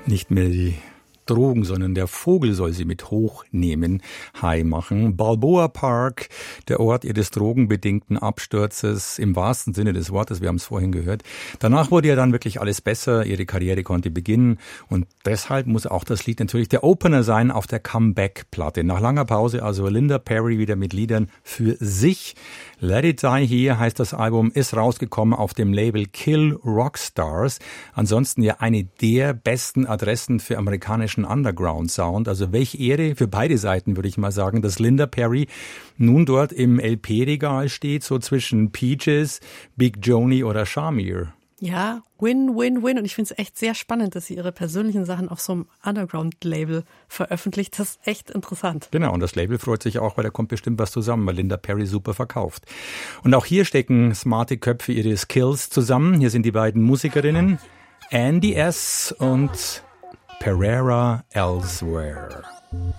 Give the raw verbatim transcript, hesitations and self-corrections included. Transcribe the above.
Nicht mehr die Drogen, sondern der Vogel soll sie mit hochnehmen, high machen. Balboa Park, der Ort ihres drogenbedingten Absturzes, im wahrsten Sinne des Wortes, wir haben es vorhin gehört. Danach wurde ja dann wirklich alles besser, ihre Karriere konnte beginnen und deshalb muss auch das Lied natürlich der Opener sein auf der Comeback-Platte. Nach langer Pause also Linda Perry wieder mit Liedern für sich. Let It Die Here heißt das Album, ist rausgekommen auf dem Label Kill Rockstars. Ansonsten ja eine der besten Adressen für amerikanischen Underground-Sound. Also welche Ehre für beide Seiten, würde ich mal sagen, dass Linda Perry nun dort im L P-Regal steht, so zwischen Peaches, Big Joni oder Shamir. Ja, win, win, win. Und ich finde es echt sehr spannend, dass sie ihre persönlichen Sachen auf so einem Underground-Label veröffentlicht. Das ist echt interessant. Genau, und das Label freut sich auch, weil da kommt bestimmt was zusammen, weil Linda Perry super verkauft. Und auch hier stecken smarte Köpfe ihre Skills zusammen. Hier sind die beiden Musikerinnen, Andy S. und Pereira Elsewhere.